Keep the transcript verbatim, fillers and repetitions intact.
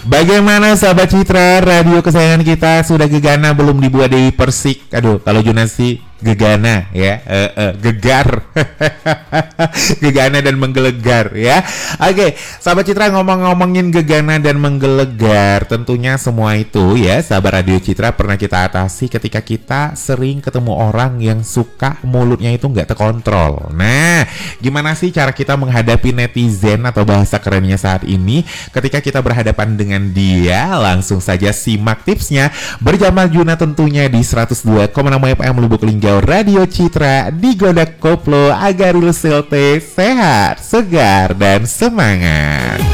Bagaimana sahabat Citra, radio kesayangan kita sudah gegana belum dibuat di Persik? Aduh, kalau Junasi gegana ya, uh, uh, gegar, gegana dan menggelegar ya. Oke, sahabat Citra, ngomong-ngomongin gegana dan menggelegar, tentunya semua itu ya, sahabat radio Citra, pernah kita atasi ketika kita sering ketemu orang yang suka mulutnya itu nggak terkontrol. Nah, gimana sih cara kita menghadapi netizen atau bahasa kerennya saat ini ketika kita berhadapan dengan dia? Langsung saja simak tipsnya bersama Juna tentunya di seratus dua koma enam F M Lubuk Linggau Radio Citra di Godak Koplo agar lu sehat, segar dan semangat.